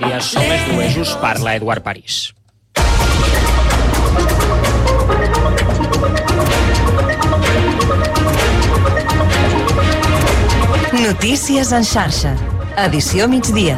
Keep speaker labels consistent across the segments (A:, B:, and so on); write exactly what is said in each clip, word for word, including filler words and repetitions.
A: dia, som les dues, us parla Eduard París.
B: Notícies en xarxa, edició migdia.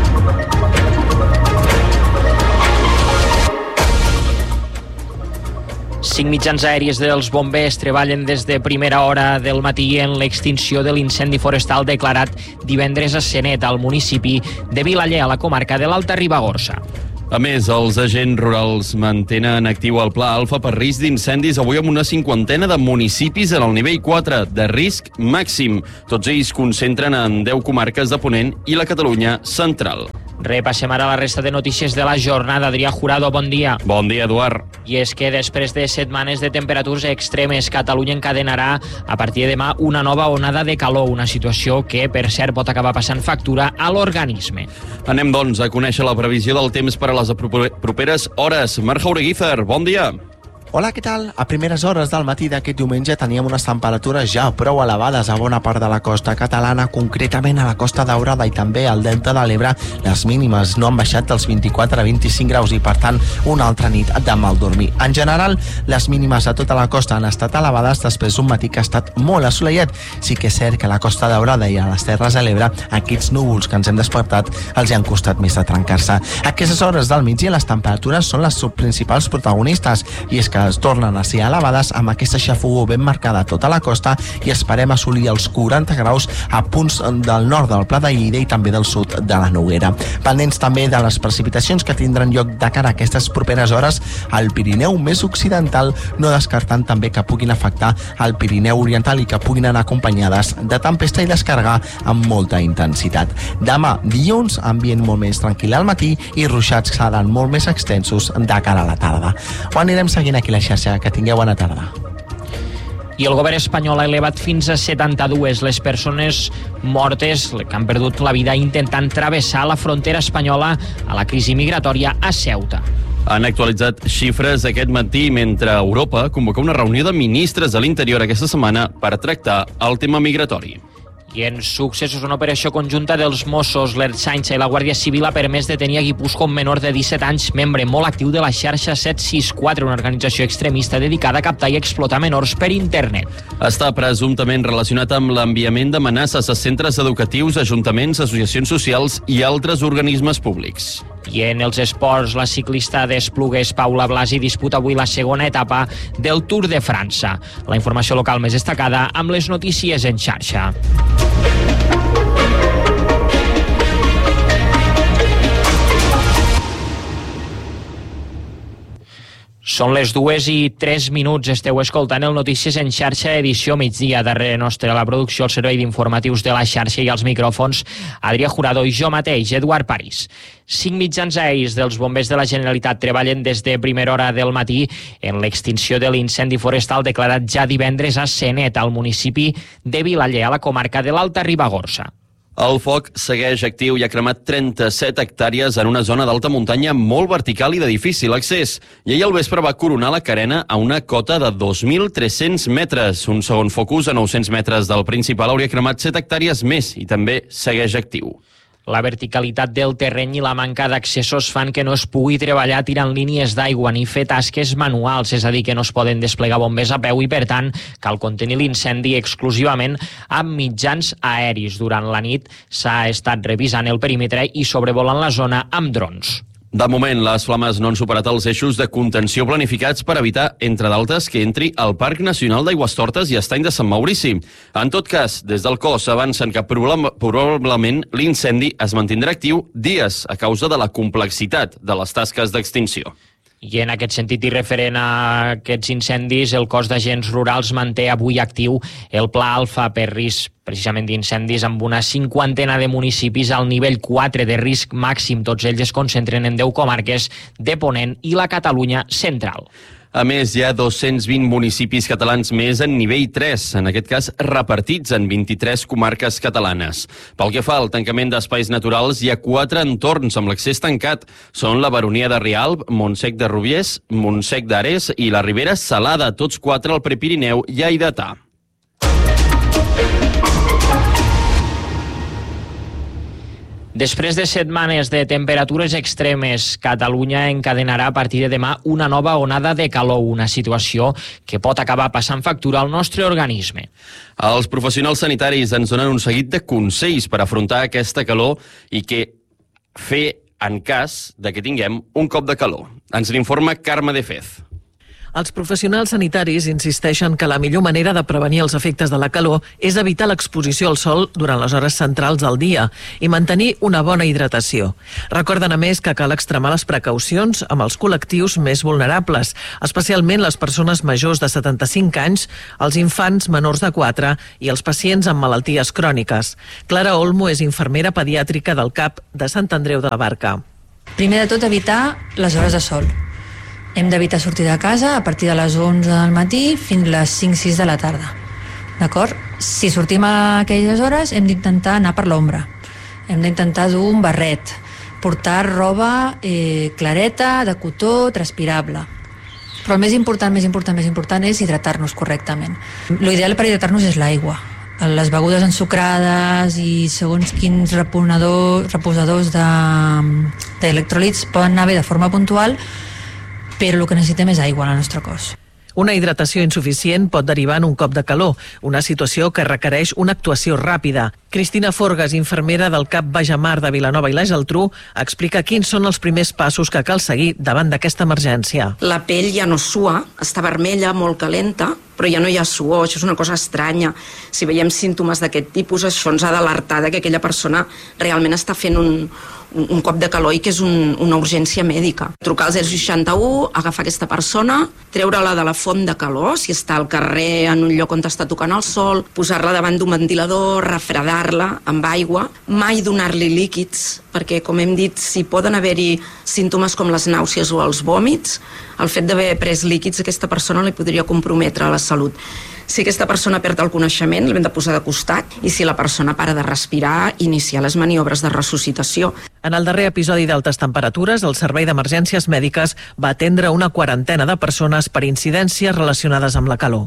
A: Cinc mitjans aèries dels bombers treballen des de primera hora del matí en l'extinció de l'incendi forestal declarat divendres a Senet, al municipi de Vilaller, a la comarca de l'Alta Ribagorça.
C: A més, els agents rurals mantenen actiu el Pla Alfa per risc d'incendis avui amb una cinquantena de municipis en el nivell quatre de risc màxim. Tots ells concentren en deu comarques de Ponent i la Catalunya central.
A: Repassem ara la resta de notícies de la jornada. Adrià Jurado, bon dia.
C: Bon dia, Eduard.
A: I és que després de setmanes de temperatures extremes, Catalunya encadenarà a partir de demà una nova onada de calor, una situació que, per cert, pot acabar passant factura a l'organisme.
C: Anem, doncs, a conèixer la previsió del temps per a les properes hores. Marc Jaureguízar, bon dia.
D: Hola, què tal? A primeres hores del matí d'aquest diumenge teníem unes temperatures ja prou elevades a bona part de la costa catalana, concretament a la Costa Daurada i també al Delta de l'Ebre. Les mínimes no han baixat dels vint-i-quatre a vint-i-cinc graus i, per tant, una altra nit de mal dormir. En general, les mínimes a tota la costa han estat elevades després d'un matí que ha estat molt assolellat. Sí que és cert que a la Costa Daurada i a les Terres de l'Ebre aquests núvols que ens hem despertat els hi han costat més de trencar-se. A aquestes hores del migdia les temperatures són les principals protagonistes i és que es tornen a ser elevades amb aquesta xafogor ben marcada a tota la costa i esperem assolir els quaranta graus a punts del nord del Pla de Lleida i també del sud de la Noguera. Pendents també de les precipitacions que tindran lloc de cara a aquestes properes hores al Pirineu més occidental, no descartant també que puguin afectar el Pirineu oriental i que puguin anar acompanyades de tempesta i descarregar amb molta intensitat. Demà, dilluns, ambient molt més tranquil al matí i ruixats seran molt més extensos de cara a la tarda. Ho anirem seguint aquí la xarxa. Que tingueu bona tarda.
A: I el govern espanyol ha elevat fins a setanta-dues les persones mortes que han perdut la vida intentant travessar la frontera espanyola a la crisi migratòria a Ceuta.
C: Han actualitzat xifres aquest matí mentre Europa convoca una reunió de ministres de l'Interior aquesta setmana per tractar el tema migratori.
A: I en successos, una operació conjunta dels Mossos, l'Ertzaintza i la Guàrdia Civil ha permès detenir a Guipúscoa un menor de disset anys, membre molt actiu de la xarxa set sis quatre, una organització extremista dedicada a captar i explotar menors per internet.
C: Està presumptament relacionat amb l'enviament d'amenaces a centres educatius, ajuntaments, associacions socials i altres organismes públics.
A: I en els esports, la ciclista d'Esplugues, Paula Blasi, disputa avui la segona etapa del Tour de França. La informació local més destacada amb les notícies en xarxa. Són les dues i tres minuts. Esteu escoltant el Notícies en xarxa, edició migdia. Darrere nostre la producció, el servei d'informatius de la xarxa i els micròfons, Adrià Jurado i jo mateix, Eduard París. Cinc mitjans aèris dels bombers de la Generalitat treballen des de primera hora del matí en l'extinció de l'incendi forestal declarat ja divendres a Senet, al municipi de Vilaller, a la comarca de l'Alta Ribagorça.
C: El foc segueix actiu i ha cremat trenta-set hectàrees en una zona d'alta muntanya molt vertical i de difícil accés. I ahir al vespre va coronar la carena a una cota de dos mil tres-cents metres. Un segon focus a nou-cents metres del principal hauria cremat set hectàrees més i també segueix actiu.
A: La verticalitat del terreny i la manca d'accessos fan que no es pugui treballar tirant línies d'aigua ni fer tasques manuals, és a dir, que no es poden desplegar bombers a peu i, per tant, cal contenir l'incendi exclusivament amb mitjans aeris. Durant la nit s'ha estat revisant el perímetre i sobrevolant la zona amb drons.
C: De moment, les flames no han superat els eixos de contenció planificats per evitar, entre d'altres, que entri al Parc Nacional d'Aigüestortes i Estany de Sant Maurici. En tot cas, des del cos avancen que probablement l'incendi es mantindrà actiu dies a causa de la complexitat de les tasques d'extinció.
A: I en aquest sentit i referent a aquests incendis, el cos d'agents rurals manté avui actiu el Pla Alfa per risc precisament d'incendis amb una cinquantena de municipis al nivell quatre de risc màxim. Tots ells es concentren en deu comarques de Ponent i la Catalunya central.
C: A més, hi ha dos-cents vint municipis catalans més en nivell tres, en aquest cas repartits en vint-i-tres comarques catalanes. Pel que fa al tancament d'espais naturals, hi ha quatre entorns amb l'accés tancat. Són la Baronia de Rialb, Montsec de Rubiers, Montsec d'Ares i la Ribera Salada, tots quatre al Prepirineu i Aidatà.
A: Després de setmanes de temperatures extremes, Catalunya encadenarà a partir de demà una nova onada de calor, una situació que pot acabar passant factura al nostre organisme.
C: Els professionals sanitaris ens donen un seguit de consells per afrontar aquesta calor i què fer en cas de que tinguem un cop de calor. Ens l'informa Carme de Fez.
E: Els professionals sanitaris insisteixen que la millor manera de prevenir els efectes de la calor és evitar l'exposició al sol durant les hores centrals del dia i mantenir una bona hidratació. Recorden, a més, que cal extremar les precaucions amb els col·lectius més vulnerables, especialment les persones majors de setanta-cinc anys, els infants menors de quatre i els pacients amb malalties cròniques. Clara Olmo és infermera pediàtrica del C A P de Sant Andreu de la Barca.
F: Primer de tot, evitar les hores de sol. Hem d'evitar sortir de casa a partir de les onze del matí fins a les cinc sis de la tarda. D'acord? Si sortim a aquelles hores hem d'intentar anar per l'ombra. Hem d'intentar dur un barret, portar roba eh, clareta, de cotó, transpirable. Però el més important, més important, més important és hidratar-nos correctament. L'ideal per hidratar-nos és l'aigua. Les begudes ensucrades i segons quins reponedors, reposadors d'electròlits de, poden anar bé de forma puntual, però el que necessitem és aigua al nostre cos.
E: Una hidratació insuficient pot derivar en un cop de calor, una situació que requereix una actuació ràpida. Cristina Forgas, infermera del C A P Bajamar de Vilanova i la Geltrú, explica quins són els primers passos que cal seguir davant d'aquesta emergència.
G: La pell ja no sua, està vermella, molt calenta, però ja no hi ha suor, això és una cosa estranya. Si veiem símptomes d'aquest tipus, això ens ha d'alertar que aquella persona realment està fent un, un cop de calor i que és un, una urgència mèdica. Trucar al zero seixanta u, agafar aquesta persona, treure-la de la font de calor, si està al carrer en un lloc on està tocant el sol, posar-la davant d'un ventilador, refredar-la amb aigua, mai donar-li líquids, perquè, com hem dit, si poden haver-hi símptomes com les nàusees o els vòmits, el fet d'haver pres líquids a aquesta persona li podria comprometre la salut. Si aquesta persona perd el coneixement, l'hem de posar de costat, i si la persona para de respirar, iniciar les maniobres de resuscitació.
E: En el darrer episodi d'altes temperatures, el Servei d'Emergències Mèdiques va atendre una quarantena de persones per incidències relacionades amb la calor.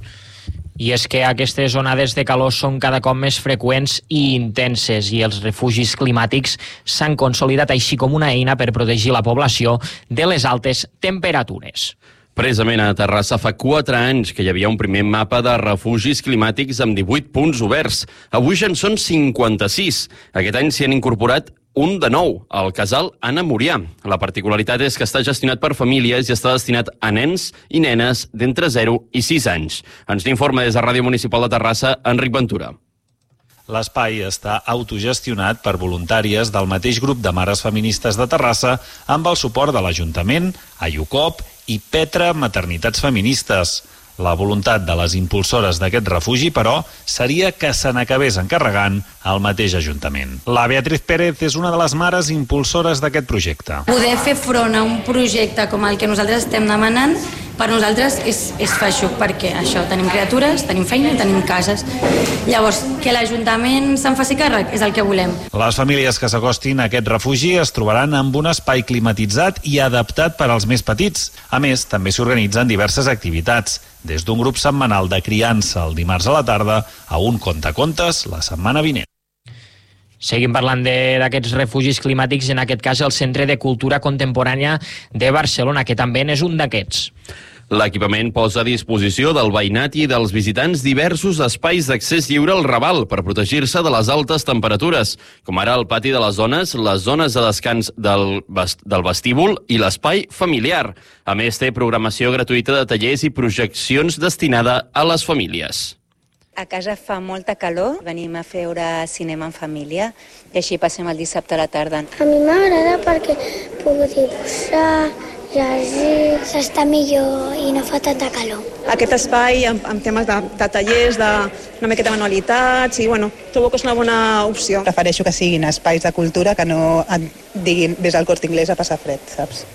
A: I és que aquestes onades de calor són cada cop més freqüents i intenses i els refugis climàtics s'han consolidat així com una eina per protegir la població de les altes temperatures.
C: Precisament a Terrassa fa quatre anys que hi havia un primer mapa de refugis climàtics amb divuit punts oberts. Avui ja en són cinquanta-sis. Aquest any s'hi han incorporat un de nou, el casal Anna Murià. La particularitat és que està gestionat per famílies i està destinat a nens i nenes d'entre zero i sis anys. Ens n'informa des de Ràdio Municipal de Terrassa, Enric Ventura.
H: L'espai està autogestionat per voluntàries del mateix grup de mares feministes de Terrassa amb el suport de l'Ajuntament, AIUCOP i Petra Maternitats Feministes. La voluntat de les impulsores d'aquest refugi, però, seria que se n'acabés encarregant al mateix Ajuntament. La Beatriz Pérez és una de les mares impulsores d'aquest projecte.
I: Poder fer front a un projecte com el que nosaltres estem demanant, per nosaltres és, és feixuc, perquè això, tenim criatures, tenim feina i tenim cases. Llavors, que l'Ajuntament se'n faci càrrec és el que volem.
H: Les famílies que s'acostin a aquest refugi es trobaran amb un espai climatitzat i adaptat per als més petits. A més, també s'organitzen diverses activitats, des d'un grup setmanal de criança el dimarts a la tarda a un contacontes la setmana vinent.
A: Seguim parlant d'aquests refugis climàtics, en aquest cas el Centre de Cultura Contemporània de Barcelona, que també n'és un d'aquests.
C: L'equipament posa a disposició del veïnat i dels visitants diversos espais d'accés lliure al Raval per protegir-se de les altes temperatures, com ara el pati de les zones, les zones de descans del, del vestíbul i l'espai familiar. A més, té programació gratuïta de tallers i projeccions destinada a les famílies.
J: A casa fa molta calor, venim a veure cinema en família i així passem el dissabte a la tarda.
K: A mi m'agrada perquè puc dibuixar, llegir, s'està millor i no fa tanta calor.
L: Aquest espai amb, amb temes de, de tallers, de una miqueta de manualitats i bueno, trobo que és una bona opció.
M: Prefereixo que siguin espais de cultura que no et diguin vés al Corte Inglés a passar fred, saps?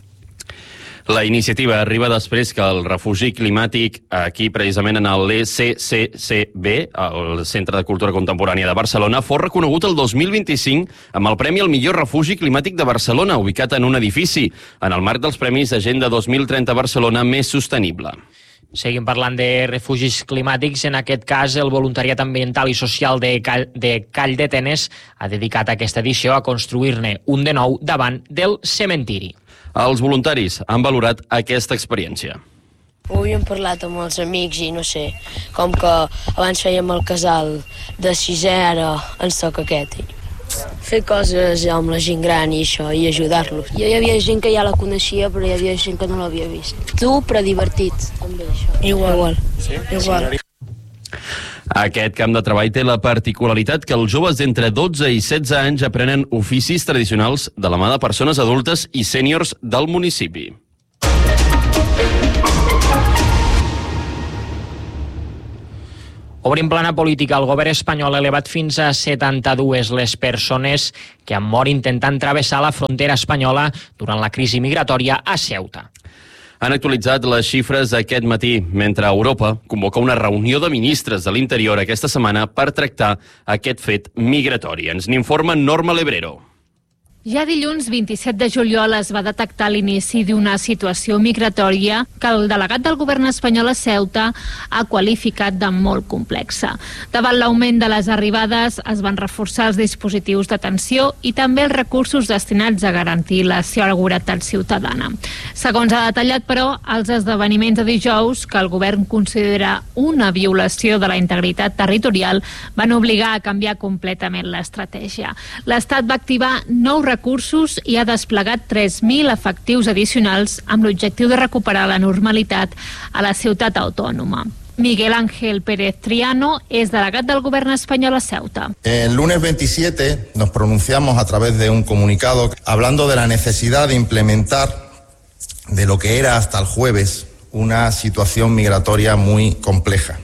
C: La iniciativa arriba després que el refugi climàtic aquí, precisament en l'E C C C B, el Centre de Cultura Contemporània de Barcelona, fos reconegut el dos mil vint-i-cinc amb el Premi al millor refugi climàtic de Barcelona, ubicat en un edifici, en el marc dels Premis Agenda dos mil trenta Barcelona més sostenible.
A: Seguim parlant de refugis climàtics. En aquest cas, el voluntariat ambiental i social de Call de, Call de Tenes ha dedicat aquesta edició a construir-ne un de nou davant del cementiri.
C: Els voluntaris han valorat aquesta experiència.
N: Ho havíem parlat amb els amics i no sé, com que abans fèiem el casal de sisè, ara ens toca aquest. Fer coses amb la gent gran i això, i ajudar-los.
O: Jo hi havia gent que ja la coneixia, però hi havia gent que no l'havia vist. Dur, però divertit, també, això.
N: Igual.
O: Igual.
N: Sí?
O: Igual.
C: Aquest camp de treball té la particularitat que els joves d'entre dotze i setze anys aprenen oficis tradicionals de la mà de persones adultes i sèniors del municipi.
A: Obrim plana política. El govern espanyol ha elevat fins a setanta-dues les persones que han mort intentant travessar la frontera espanyola durant la crisi migratòria a Ceuta.
C: Han actualitzat les xifres aquest matí, mentre Europa convoca una reunió de ministres de l'Interior aquesta setmana per tractar aquest fet migratori. Ens n'informa Norma Lebrero.
P: Ja dilluns vint-i-set de juliol es va detectar l'inici d'una situació migratòria que el delegat del govern espanyol a Ceuta ha qualificat de molt complexa. Davant l'augment de les arribades es van reforçar els dispositius d'atenció i també els recursos destinats a garantir la seguretat ciutadana. Segons ha detallat, però, els esdeveniments de dijous, que el govern considera una violació de la integritat territorial, van obligar a canviar completament l'estratègia. L'Estat va activar nous recursos i ha desplegat tres mil efectius addicionals amb l'objectiu de recuperar la normalitat a la ciutat autònoma. Miguel Ángel Pérez Triano es delegat del gobierno español a Ceuta.
Q: El lunes veintisiete nos pronunciamos a través de un comunicado hablando de la necesidad de implementar de lo que era hasta el jueves una situación migratoria muy compleja.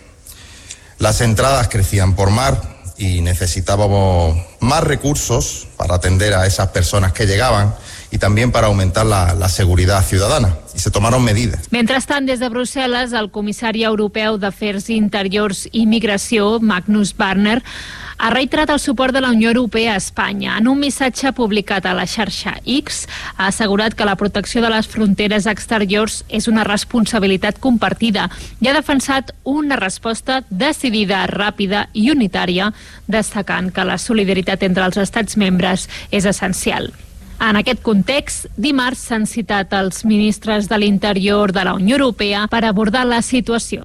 Q: Las entradas crecían por mar y necesitábamos más recursos para atender a esas personas que llegaban y también para aumentar la, la seguridad ciudadana. I se tomaron medidas.
P: Mentrestant, des de Brussel·les, el comissari europeu d'Afers Interiors i Migració, Magnus Barner, ha reiterat el suport de la Unió Europea a Espanya. En un missatge publicat a la xarxa X, ha assegurat que la protecció de les fronteres exteriors és una responsabilitat compartida i ha defensat una resposta decidida, ràpida i unitària, destacant que la solidaritat entre els estats membres és essencial. En aquest context, dimarts s'han citat els ministres de l'Interior de la Unió Europea per abordar la situació.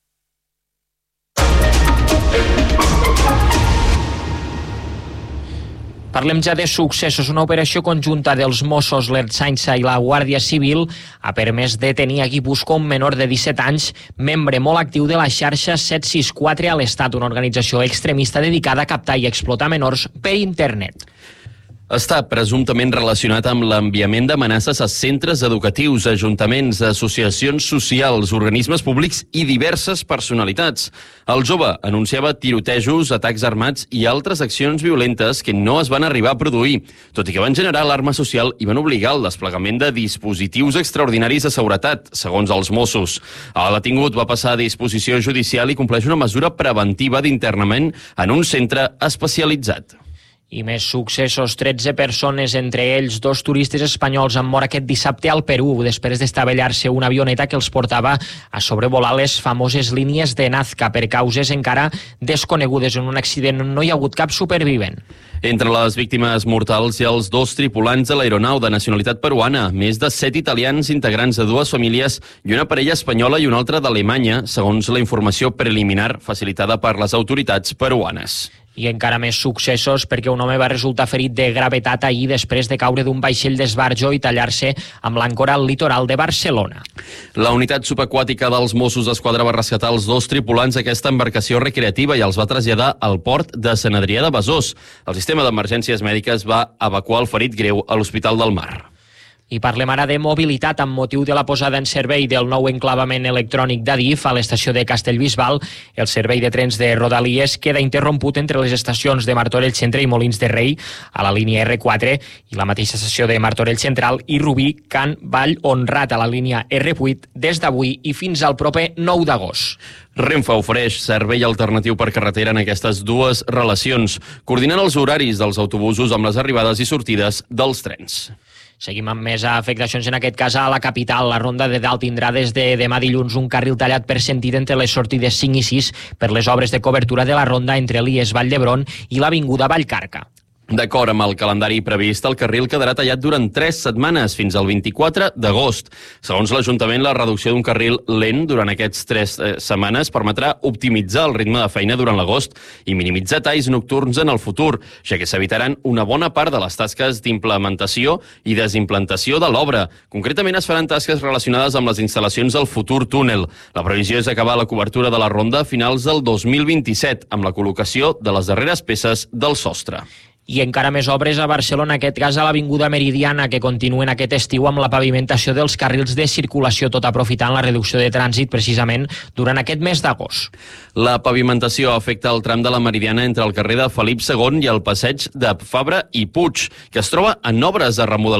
A: Parlem ja de successos. Una operació conjunta dels Mossos, l'Ertzaintza i la Guàrdia Civil ha permès detenir a Guipúscoa un menor de disset anys, membre molt actiu de la xarxa set sis quatre a l'Estat, una organització extremista dedicada a captar i explotar menors per internet.
C: Està presumptament relacionat amb l'enviament d'amenaces a centres educatius, ajuntaments, associacions socials, organismes públics i diverses personalitats. El jove anunciava tirotejos, atacs armats i altres accions violentes que no es van arribar a produir, tot i que van generar alarma social i van obligar al desplegament de dispositius extraordinaris de seguretat, segons els Mossos. El detingut va passar a disposició judicial i compleix una mesura preventiva d'internament en un centre especialitzat.
A: I més successos. tretze persones, entre ells dos turistes espanyols, han mort aquest dissabte al Perú després d'estavellar-se una avioneta que els portava a sobrevolar les famoses línies de Nazca per causes encara desconegudes. En un accident no hi ha hagut cap supervivent.
C: Entre les víctimes mortals hi ha els dos tripulants de l'aeronau de nacionalitat peruana, més de set italians integrants de dues famílies i una parella espanyola i una altra d'Alemanya, segons la informació preliminar facilitada per les autoritats peruanes.
A: I encara més successos perquè un home va resultar ferit de gravetat ahir després de caure d'un vaixell d'esbarjo i tallar-se amb l'àncora al litoral de Barcelona.
C: La unitat subaquàtica dels Mossos d'Esquadra va rescatar els dos tripulants d'aquesta embarcació recreativa i els va traslladar al port de Sant Adrià de Besòs. El sistema d'emergències mèdiques va evacuar el ferit greu a l'Hospital del Mar.
A: I parlem ara de mobilitat amb motiu de la posada en servei del nou enclavament electrònic d'Adif a l'estació de Castellbisbal. El servei de trens de Rodalies queda interromput entre les estacions de Martorell Centre i Molins de Rei a la línia erre quatre i la mateixa estació de Martorell Central i Rubí, Can, Vall, Honrat a la línia erre vuit des d'avui i fins al proper nou d'agost.
C: Renfe ofereix servei alternatiu per carretera en aquestes dues relacions, coordinant els horaris dels autobusos amb les arribades i sortides dels trens.
A: Seguim amb més afectacions, en aquest cas a la capital. La Ronda de Dalt tindrà des de demà dilluns un carril tallat per sentit entre les sortides cinc i sis per les obres de cobertura de la ronda entre l'Ies Vall d'Hebron i l'avinguda Vallcarca.
C: D'acord amb el calendari previst, el carril quedarà tallat durant tres setmanes, fins al vint-i-quatre d'agost. Segons l'Ajuntament, la reducció d'un carril lent durant aquests tres eh, setmanes permetrà optimitzar el ritme de feina durant l'agost i minimitzar talls nocturns en el futur, ja que s'evitaran una bona part de les tasques d'implementació i desimplantació de l'obra. Concretament es faran tasques relacionades amb les instal·lacions del futur túnel. La previsió és acabar la cobertura de la ronda a finals del dos mil vint-i-set, amb la col·locació de les darreres peces del sostre.
A: I encara més obres a Barcelona, en aquest cas a l'Avinguda Meridiana, que continuen aquest estiu amb la pavimentació dels carrils de circulació, tot aprofitant la reducció de trànsit precisament durant aquest mes d'agost.
C: La pavimentació afecta el tram de la Meridiana entre el carrer de Felip segon i el passeig de Fabra i Puig, que es troba en obres de remodelació